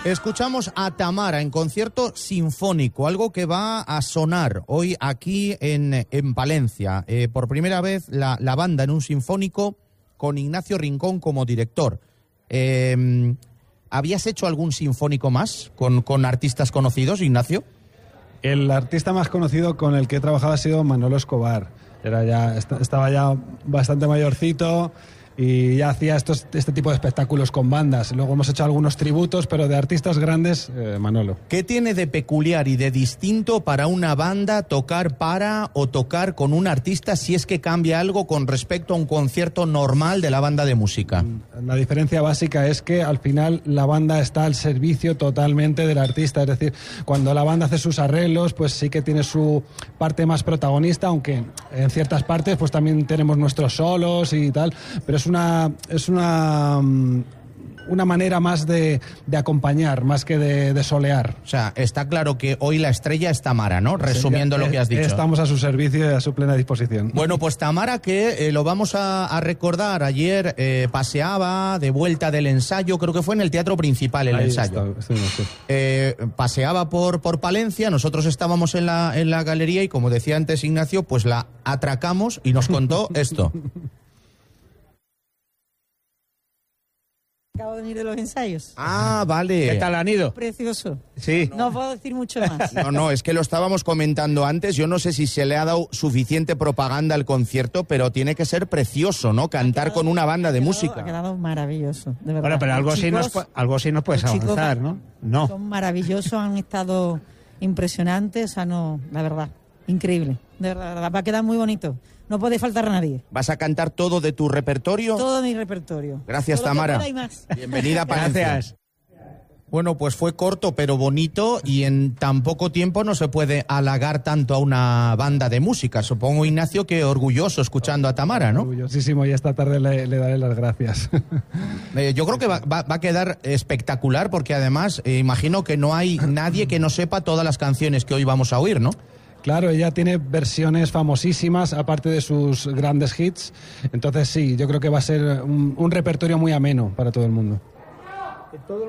Escuchamos a Tamara en concierto sinfónico, algo que va a sonar hoy aquí en Palencia. Por primera vez la banda en un sinfónico con Ignacio Rincón como director. ¿Habías hecho algún sinfónico más con artistas conocidos, Ignacio? El artista más conocido con el que he trabajado ha sido Manolo Escobar. Estaba ya bastante mayorcito y ya hacía este tipo de espectáculos con bandas. Luego hemos hecho algunos tributos, pero de artistas grandes, Manolo. ¿Qué tiene de peculiar y de distinto para una banda tocar para o tocar con un artista, si es que cambia algo con respecto a un concierto normal de la banda de música? La diferencia básica es que al final la banda está al servicio totalmente del artista. Es decir, cuando la banda hace sus arreglos, pues sí que tiene su parte más protagonista, aunque en ciertas partes pues también tenemos nuestros solos y tal, pero es una manera más de acompañar, más que de solear. O sea, está claro que hoy la estrella es Tamara, ¿no? Resumiendo lo que has dicho. Estamos a su servicio y a su plena disposición. Bueno, pues Tamara, que lo vamos a recordar, ayer paseaba de vuelta del ensayo, creo que fue en el Teatro Principal el ensayo. Paseaba por Palencia, nosotros estábamos en la galería y, como decía antes Ignacio, pues la atracamos y nos contó esto. Acabo de venir de los ensayos. Ah, vale. ¿Qué tal han ido? Precioso. Sí. No puedo decir mucho más. No, es que lo estábamos comentando antes. Yo no sé si se le ha dado suficiente propaganda al concierto, pero tiene que ser precioso, ¿no? Cantar con una banda de música. Ha quedado maravilloso, de verdad. Bueno, pero algo sí nos puedes avanzar, ¿no? No. Son maravillosos, han estado impresionantes, o sea, no, la verdad, increíble. De verdad, va a quedar muy bonito. No puede faltar a nadie. ¿Vas a cantar todo de tu repertorio? Todo mi repertorio. Gracias, Tamara. Bienvenida a Palencia. Gracias. Bueno, pues fue corto pero bonito y en tan poco tiempo no se puede halagar tanto a una banda de música. Supongo, Ignacio, que orgulloso escuchando a Tamara, ¿no? Orgullosísimo, y esta tarde le daré las gracias. Yo creo que va a quedar espectacular porque además imagino que no hay nadie que no sepa todas las canciones que hoy vamos a oír, ¿no? Claro, ella tiene versiones famosísimas, aparte de sus grandes hits. Entonces sí, yo creo que va a ser un repertorio muy ameno para todo el mundo. Todo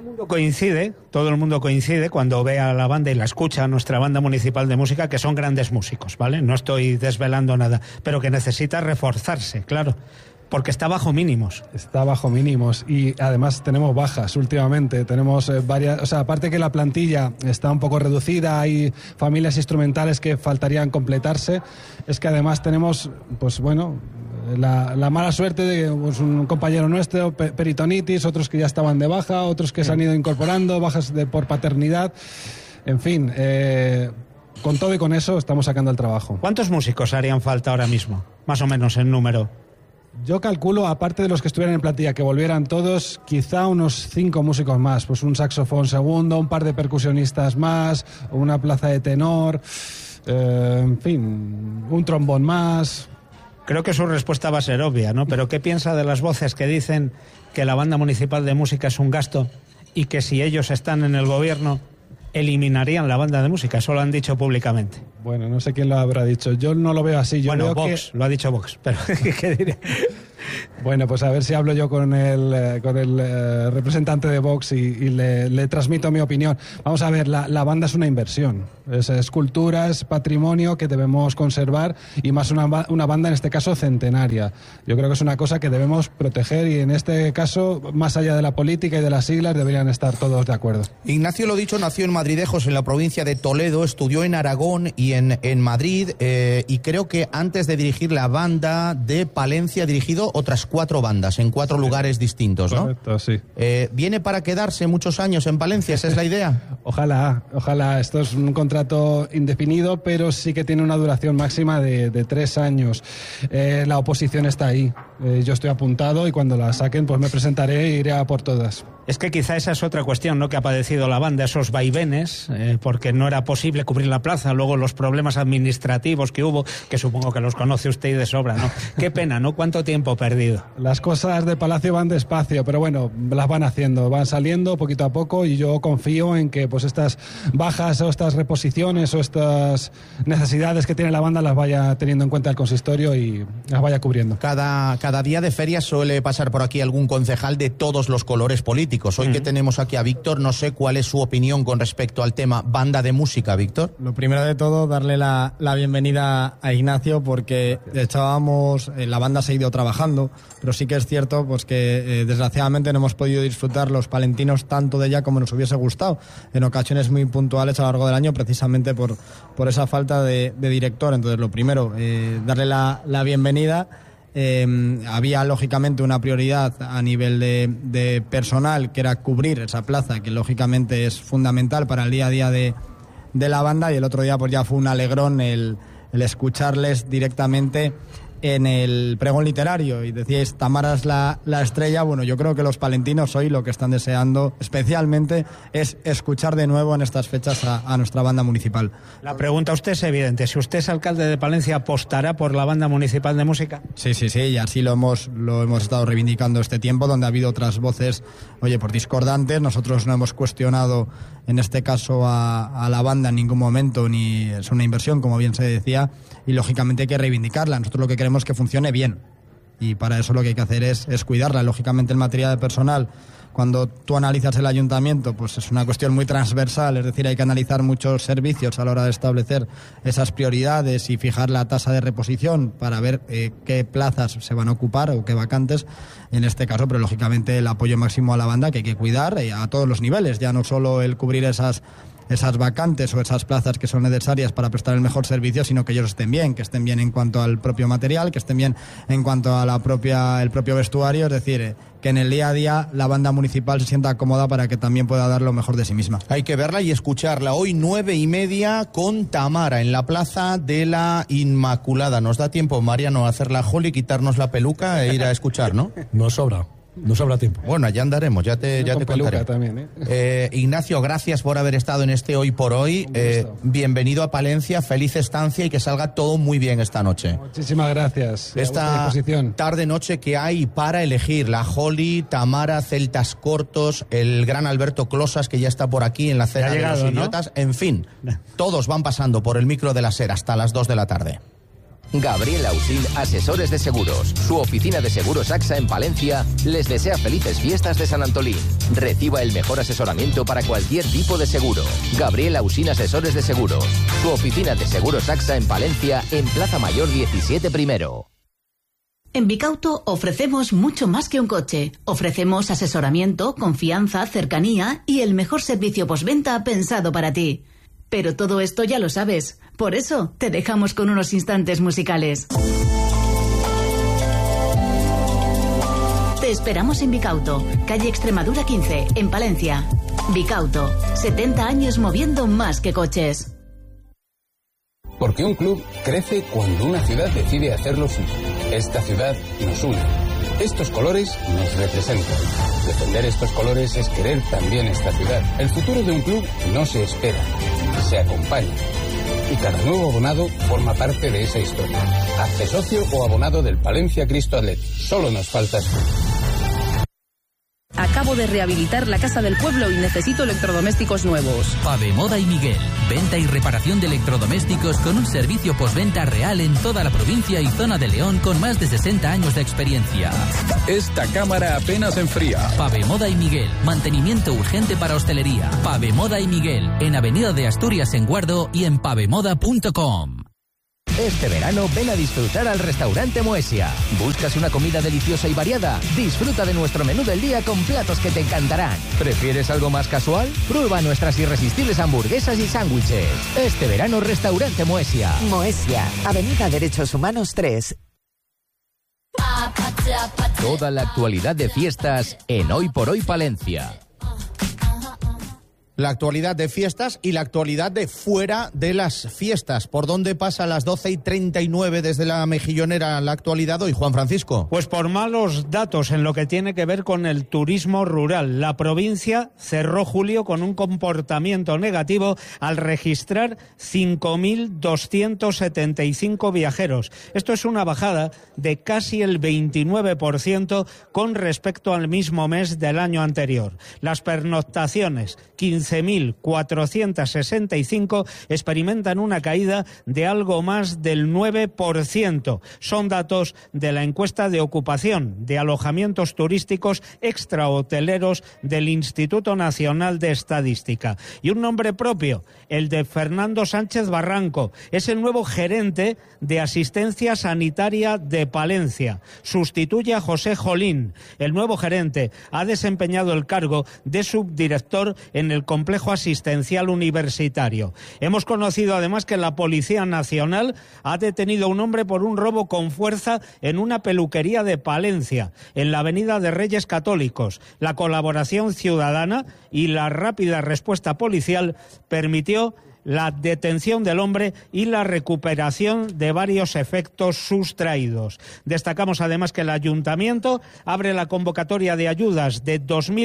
el mundo coincide cuando ve a la banda y la escucha, a nuestra banda municipal de música, que son grandes músicos, ¿vale? No estoy desvelando nada, pero que necesita reforzarse, claro. Porque está bajo mínimos. Está bajo mínimos y además tenemos bajas últimamente. Tenemos varias, o sea, aparte que la plantilla está un poco reducida, hay familias instrumentales que faltarían completarse. Es que además tenemos, pues bueno, la mala suerte de pues, un compañero nuestro, peritonitis, otros que ya estaban de baja, otros que se han ido incorporando, bajas por paternidad. En fin, con todo y con eso estamos sacando el trabajo. ¿Cuántos músicos harían falta ahora mismo? Más o menos en número. Yo calculo, aparte de los que estuvieran en plantilla, que volvieran todos, quizá unos 5 músicos más. Pues un saxofón segundo, un par de percusionistas más, una plaza de tenor, en fin, un trombón más. Creo que su respuesta va a ser obvia, ¿no? Pero ¿qué piensa de las voces que dicen que la banda municipal de música es un gasto y que si ellos están en el gobierno eliminarían la banda de música? Eso lo han dicho públicamente. Bueno, no sé quién lo habrá dicho. Yo no lo veo así. Yo bueno, veo Vox, lo ha dicho Vox, pero ¿qué diré? Bueno, pues a ver si hablo yo con el representante de Vox y le transmito mi opinión. Vamos a ver, la banda es una inversión. Es cultura, es patrimonio que debemos conservar y más una banda en este caso centenaria. Yo creo que es una cosa que debemos proteger y en este caso, más allá de la política y de las siglas, deberían estar todos de acuerdo. Ignacio, lo dicho, nació en Madridejos, en la provincia de Toledo, estudió en Aragón y en Madrid y creo que antes de dirigir la banda de Palencia ha dirigido otras 4 bandas en 4 lugares distintos, ¿no? Correcto, sí. ¿Viene para quedarse muchos años en Palencia? ¿Esa es la idea? Ojalá. Esto es un contrato indefinido, pero sí que tiene una duración máxima de 3 años. La oposición está ahí. Yo estoy apuntado y cuando la saquen pues me presentaré e iré a por todas. Es que quizá esa es otra cuestión, ¿no?, que ha padecido la banda, esos vaivenes, porque no era posible cubrir la plaza, luego los problemas administrativos que hubo, que supongo que los conoce usted y de sobra, ¿no? Qué pena, ¿no? ¿Cuánto tiempo perdido? Las cosas de Palacio van despacio, pero bueno, las van haciendo, van saliendo poquito a poco y yo confío en que pues pues estas bajas o estas reposiciones o estas necesidades que tiene la banda las vaya teniendo en cuenta el consistorio y las vaya cubriendo. Cada día de feria suele pasar por aquí algún concejal de todos los colores políticos. Hoy que tenemos aquí a Víctor, no sé cuál es su opinión con respecto al tema banda de música, Víctor. Lo primero de todo, darle la bienvenida a Ignacio, porque la banda ha seguido trabajando, pero sí que es cierto pues que desgraciadamente no hemos podido disfrutar los palentinos tanto de ella como nos hubiese gustado, en ocasiones muy puntuales a lo largo del año, precisamente por esa falta de director. Entonces, lo primero, darle la bienvenida. Había lógicamente una prioridad a nivel de personal, que era cubrir esa plaza, que lógicamente es fundamental para el día a día de la banda, y el otro día pues ya fue un alegrón el escucharles directamente en el pregón literario, y decíais, Tamara es la estrella. Bueno, yo creo que los palentinos hoy lo que están deseando especialmente es escuchar de nuevo en estas fechas a nuestra banda municipal. La pregunta a usted es evidente: si usted es alcalde de Palencia, ¿apostará por la banda municipal de música? Sí, y así lo hemos estado reivindicando este tiempo, donde ha habido otras voces, pues discordantes. Nosotros no hemos cuestionado en este caso a la banda en ningún momento, ni es una inversión, como bien se decía, y lógicamente hay que reivindicarla. Nosotros lo que queremos es que funcione bien, y para eso lo que hay que hacer es cuidarla. Lógicamente, en materia de personal, cuando tú analizas el ayuntamiento, pues es una cuestión muy transversal, es decir, hay que analizar muchos servicios a la hora de establecer esas prioridades y fijar la tasa de reposición para ver qué plazas se van a ocupar o qué vacantes en este caso, pero lógicamente el apoyo máximo a la banda, que hay que cuidar a todos los niveles, ya no solo el cubrir esas vacantes o esas plazas que son necesarias para prestar el mejor servicio, sino que ellos estén bien, que estén bien en cuanto al propio material, que estén bien en cuanto a el propio vestuario, es decir, que en el día a día la banda municipal se sienta cómoda para que también pueda dar lo mejor de sí misma. Hay que verla y escucharla hoy 9:30 con Tamara en la Plaza de la Inmaculada. Nos da tiempo, Mariano, a hacer la Holly, quitarnos la peluca e ir a escuchar, ¿no? No sobra tiempo. Bueno, allá andaremos, ya te contaré. También, Ignacio, gracias por haber estado en este Hoy por Hoy. Bienvenido a Palencia, feliz estancia y que salga todo muy bien esta noche. Muchísimas gracias. Esta tarde-noche que hay para elegir: la Holly, Tamara, Celtas Cortos, el gran Alberto Closas, que ya está por aquí en la cena de los idiotas. En fin, todos van pasando por el micro de la SER hasta las 2 de la tarde. Gabriel Ausín, Asesores de Seguros. Su oficina de seguros AXA en Palencia les desea felices fiestas de San Antolín. Reciba el mejor asesoramiento para cualquier tipo de seguro. Gabriel Ausín, Asesores de Seguros. Su oficina de seguros AXA en Palencia, en Plaza Mayor 17 Primero. En Bicauto ofrecemos mucho más que un coche. Ofrecemos asesoramiento, confianza, cercanía y el mejor servicio postventa pensado para ti. Pero todo esto ya lo sabes. Por eso te dejamos con unos instantes musicales. Te esperamos en Bicauto, calle Extremadura 15, en Palencia. Bicauto, 70 años moviendo más que coches. Porque un club crece cuando una ciudad decide hacerlo suyo. Esta ciudad nos une. Estos colores nos representan. Defender estos colores es querer también esta ciudad. El futuro de un club no se espera, se acompaña. Y cada nuevo abonado forma parte de esa historia. Hazte socio o abonado del Palencia Cristo Athletic. Solo nos faltas tú. Acabo de rehabilitar la casa del pueblo y necesito electrodomésticos nuevos. Pavemoda y Miguel. Venta y reparación de electrodomésticos con un servicio postventa real en toda la provincia y zona de León con más de 60 años de experiencia. Esta cámara apenas enfría. Pavemoda y Miguel. Mantenimiento urgente para hostelería. Pavemoda y Miguel. En Avenida de Asturias en Guardo y en pavemoda.com. Este verano ven a disfrutar al restaurante Moesia. ¿Buscas una comida deliciosa y variada? Disfruta de nuestro menú del día con platos que te encantarán. ¿Prefieres algo más casual? Prueba nuestras irresistibles hamburguesas y sándwiches. Este verano, restaurante Moesia. Moesia, Avenida Derechos Humanos 3. Toda la actualidad de fiestas en Hoy por Hoy Palencia. La actualidad de fiestas y la actualidad de fuera de las fiestas. ¿Por dónde pasa a las 12:39 desde la Mejillonera la actualidad hoy, Juan Francisco? Pues por malos datos en lo que tiene que ver con el turismo rural. La provincia cerró julio con un comportamiento negativo al registrar 5.275 viajeros. Esto es una bajada de casi el 29% con respecto al mismo mes del año anterior. Las pernoctaciones, 15 11.465 experimentan una caída de algo más del 9%. Son datos de la encuesta de ocupación de alojamientos turísticos extrahoteleros del Instituto Nacional de Estadística. Y un nombre propio, el de Fernando Sánchez Barranco. Es el nuevo gerente de asistencia sanitaria de Palencia. Sustituye a José Jolín. El nuevo gerente ha desempeñado el cargo de subdirector en el complejo asistencial universitario. Hemos conocido además que la Policía Nacional ha detenido a un hombre por un robo con fuerza en una peluquería de Palencia, en la avenida de Reyes Católicos. La colaboración ciudadana y la rápida respuesta policial permitió la detención del hombre y la recuperación de varios efectos sustraídos. Destacamos además que el Ayuntamiento abre la convocatoria de ayudas de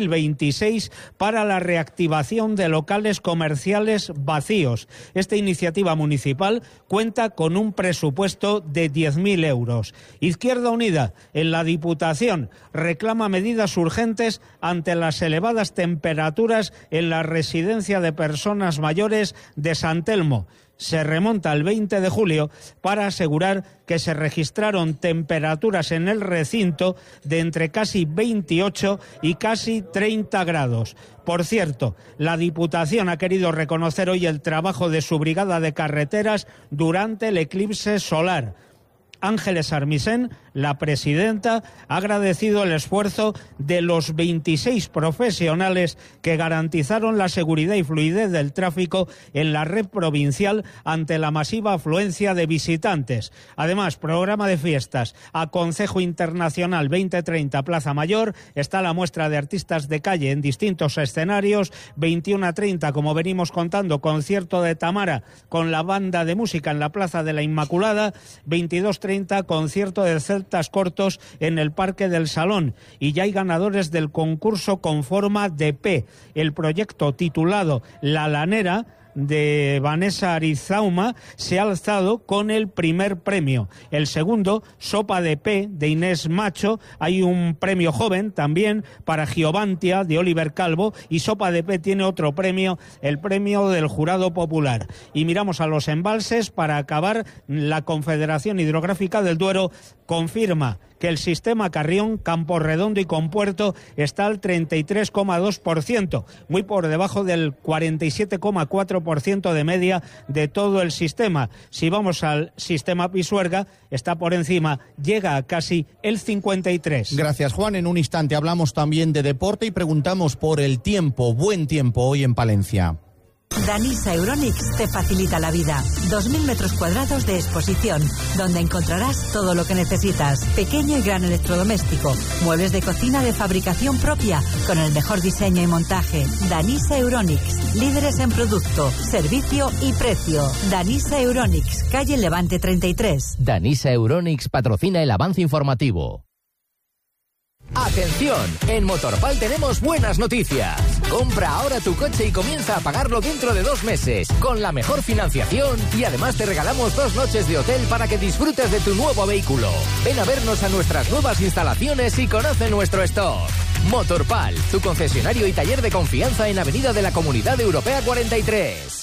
2026 para la reactivación de locales comerciales vacíos. Esta iniciativa municipal cuenta con un presupuesto de 10.000 euros. Izquierda Unida, en la Diputación, reclama medidas urgentes ante las elevadas temperaturas en la residencia de personas mayores de San Telmo. Se remonta al 20 de julio para asegurar que se registraron temperaturas en el recinto de entre casi 28 y casi 30 grados. Por cierto, la Diputación ha querido reconocer hoy el trabajo de su brigada de carreteras durante el eclipse solar. Ángeles Armisen, la presidenta, ha agradecido el esfuerzo de los 26 profesionales que garantizaron la seguridad y fluidez del tráfico en la red provincial ante la masiva afluencia de visitantes. Además, programa de fiestas a Concejo Internacional 2030 Plaza Mayor, está la muestra de artistas de calle en distintos escenarios, 21:30, como venimos contando, concierto de Tamara con la banda de música en la Plaza de la Inmaculada, 22:30, concierto de celtas cortos en el Parque del Salón, y ya hay ganadores del concurso con forma de P. El proyecto titulado La Lanera de Vanessa Arizauma se ha alzado con el primer premio. El segundo, Sopa de P, de Inés Macho. Hay un premio joven también para Giovantia, de Oliver Calvo, y Sopa de P tiene otro premio, el premio del Jurado Popular. Y miramos a los embalses para acabar. La Confederación Hidrográfica del Duero confirma que el sistema Carrión, Camporredondo y Compuerto está al 33,2%, muy por debajo del 47,4% de media de todo el sistema. Si vamos al sistema Pisuerga, está por encima, llega a casi el 53%. Gracias, Juan. En un instante hablamos también de deporte y preguntamos por el tiempo, buen tiempo hoy en Palencia. Danisa Euronics te facilita la vida. 2.000 metros cuadrados de exposición, donde encontrarás todo lo que necesitas. Pequeño y gran electrodoméstico, muebles de cocina de fabricación propia, con el mejor diseño y montaje. Danisa Euronics, líderes en producto, servicio y precio. Danisa Euronics, calle Levante 33. Danisa Euronics patrocina el avance informativo. ¡Atención! En Motorpal tenemos buenas noticias. Compra ahora tu coche y comienza a pagarlo dentro de 2 meses, con la mejor financiación, y además te regalamos 2 noches de hotel para que disfrutes de tu nuevo vehículo. Ven a vernos a nuestras nuevas instalaciones y conoce nuestro stock. Motorpal, tu concesionario y taller de confianza en Avenida de la Comunidad Europea 43.